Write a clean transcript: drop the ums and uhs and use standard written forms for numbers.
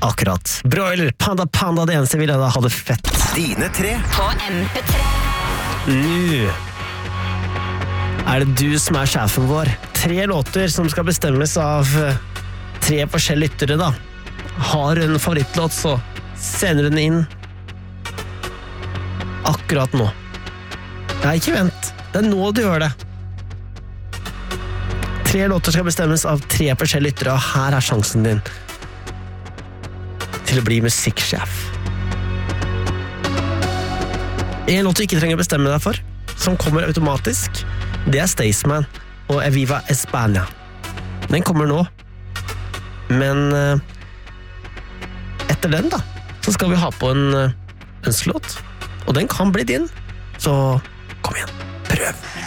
Akkurat. Broiler, panda, panda, det eneste jeg ville da ha det fett. Dine tre På MP3. Nå er det du som er sjefen vår. 3 låter som skal bestemmes av 3 forskjellige lyttere da. Har du en favorittlåt, så sender du den inn akkurat nå. Nei, ikke vent. Det er nå du gjør det. 3 låter skal bestemmes av 3 forskjellige lyttere, og her er sjansen din til å bli musikksjef. En låt du ikke trenger å bestemme deg for, som kommer automatisk, det er Staysman og Eviva España. Den kommer nå, men etter den da, så skal vi ha på en ønskelåt, og den kan bli din, så kom igjen, prøv.